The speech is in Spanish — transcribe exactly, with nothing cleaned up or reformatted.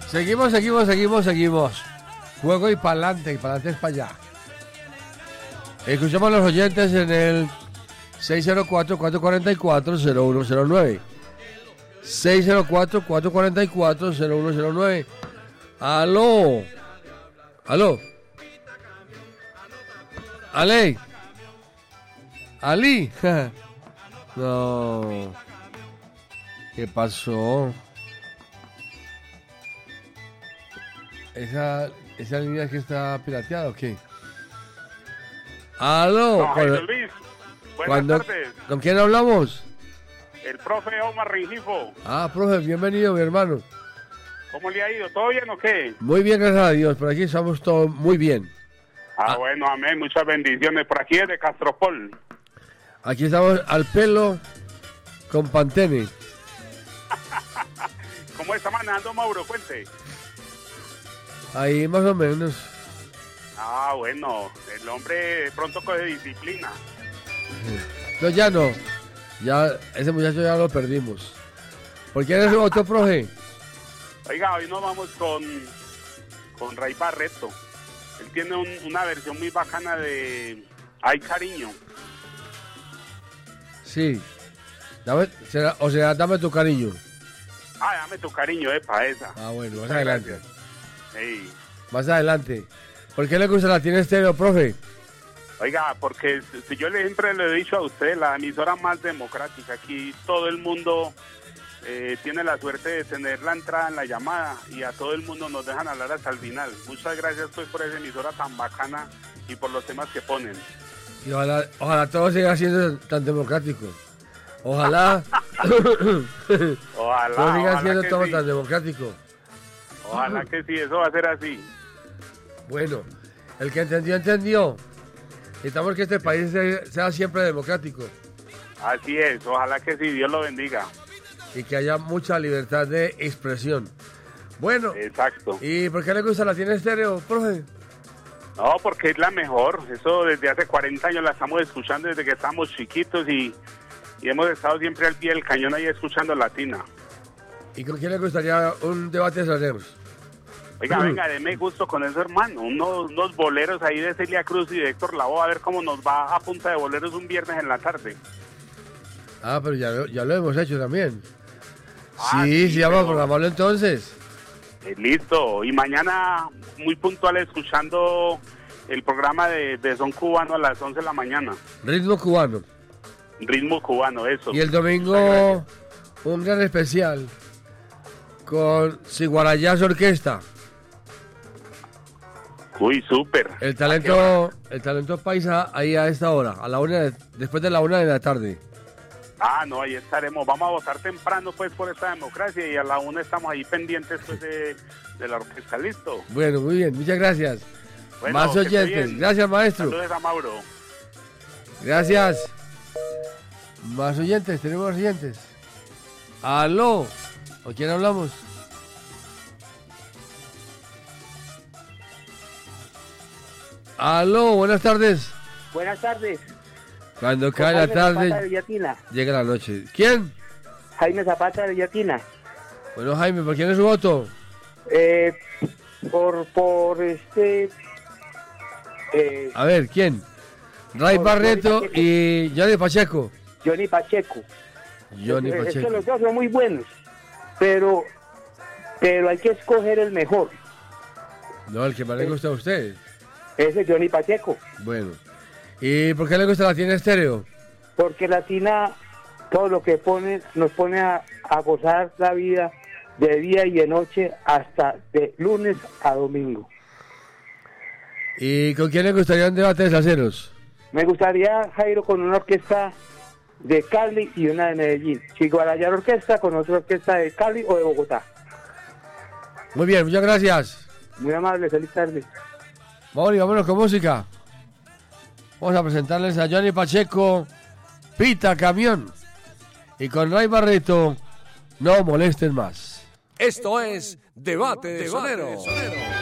Seguimos, seguimos, seguimos, seguimos. Juego y pa'lante, y pa'lante es para allá. Escuchamos a los oyentes en el seis cero cuatro, cuatro cuatro cuatro, cero uno cero nueve. seis cero cuatro, cuatro cuatro cuatro, cero uno cero nueve. Aló. Aló. Ale. Ali. No. ¿Qué pasó? Esa, esa línea que está pirateada, ¿o qué? Aló. No, Cuando, Luis, buenas cuando, tardes. ¿Con quién hablamos? El profe Omar Rengifo. Ah, profe, bienvenido, mi hermano. ¿Cómo le ha ido? ¿Todo bien o qué? Muy bien, gracias a Dios. Por aquí estamos todos muy bien. Ah, Ah. bueno, amén. Muchas bendiciones. Por aquí desde Castropol. Aquí estamos al pelo con Pantene. ¿Cómo está manejando Mauro? Cuente. Ahí más o menos. Ah, bueno. El hombre de pronto coge disciplina. No, ya no. Ya, ese muchacho ya lo perdimos. ¿Por qué eres otro profe? Oiga, hoy nos vamos con, con Ray Barreto. Él tiene un- una versión muy bacana de Ay Cariño. Sí. Dame, será- o sea, dame tu cariño. Ah, dame tu cariño, epa, esa. Ah, bueno, más Muchas adelante. gracias. Sí. Más adelante. ¿Por qué le gusta la tiene estéreo, profe? Oiga, porque si yo le- siempre le he dicho a usted, la emisora más democrática, aquí todo el mundo eh, tiene la suerte de tener la entrada en la llamada y a todo el mundo nos dejan hablar hasta el final. Muchas gracias pues por esa emisora tan bacana y por los temas que ponen. Y ojalá, ojalá todo siga siendo tan democrático. Ojalá Ojalá, todo siga ojalá siendo que todo sí. tan democrático. Ojalá que sí, eso va a ser así. Bueno, el que entendió, entendió. Necesitamos que este país sea, sea siempre democrático Así es, ojalá que sí, Dios lo bendiga. y que haya mucha libertad de expresión. Bueno, Exacto. ¿y por qué le gusta la tiene estéreo, profe? No, porque es la mejor. Eso desde hace cuarenta años la estamos escuchando desde que estábamos chiquitos y, y hemos estado siempre al pie del cañón ahí escuchando Latina. ¿Y con quién le gustaría un debate sobre eso? Oiga, venga, deme gusto con eso, hermano. Unos, unos boleros ahí de Celia Cruz y de Héctor Lavoe, a ver cómo nos va a punta de boleros un viernes en la tarde. Ah, pero ya, lo- ya lo hemos hecho también. Ah, sí, sí, sí, vamos a pero- programarlo entonces. Eh, listo. Y mañana, muy puntual, escuchando el programa de, de Son Cubano a las once de la mañana. Ritmo cubano. Ritmo cubano, eso. Y el domingo, un gran especial con Siguarayás Orquesta. Uy, súper. El talento, el talento paisa ahí a esta hora, a la una de- después de la una de la tarde. Ah, no, ahí estaremos. Vamos a votar temprano, pues, por esta democracia y a la una estamos ahí pendientes, pues, de, de la orquesta. ¿Listo? Bueno, muy bien, muchas gracias. Bueno, Más que esté oyentes. bien. Gracias, maestro. Saludos a Mauro. Gracias. Más oyentes, tenemos más oyentes. Aló. ¿Con quién hablamos? Aló, buenas tardes. Buenas tardes. Cuando Con cae la Jaime Zapata de tarde, Villatina. llega la noche. ¿Quién? Jaime Zapata de Villatina. Bueno, Jaime, ¿por quién es su voto? Eh, por, por este... eh, A ver, ¿quién? Ray Por Barreto Johnny Pacheco. y Johnny Pacheco. Johnny Pacheco. Johnny Eh, Es que Pacheco. los dos son muy buenos, pero, pero hay que escoger el mejor. No, el que más le gusta a usted. Ese es Johnny Pacheco. Bueno. ¿Y por qué le gusta la tiene estéreo? Porque Latina, todo lo que pone, nos pone a, a gozar la vida de día y de noche hasta de lunes a domingo. ¿Y con quién le gustaría un debate de salseros? Me gustaría, Jairo, con una orquesta de Cali y una de Medellín. Chiguarayar Orquesta con otra orquesta de Cali o de Bogotá. Muy bien, muchas gracias. Muy amable, feliz tarde. Mauri, vámonos con música. Vamos a presentarles a Johnny Pacheco, Pita Camión. Y con Ray Barreto, No Molesten Más. Esto es Debate de Soneros.